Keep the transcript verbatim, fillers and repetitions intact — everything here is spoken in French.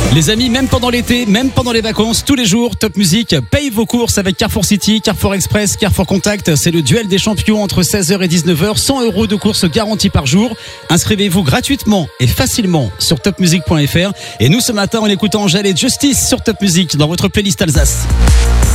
Les amis, même pendant l'été, même pendant les vacances, tous les jours, Top Music paye vos courses avec Carrefour City, Carrefour Express, Carrefour Contact. C'est le duel des champions entre seize heures et dix-neuf heures. cent euros de courses garanties par jour. Inscrivez-vous gratuitement et facilement sur top music point f r. Et nous, ce matin, on écoute Angèle et Justice sur Top Music dans votre playlist Alsace.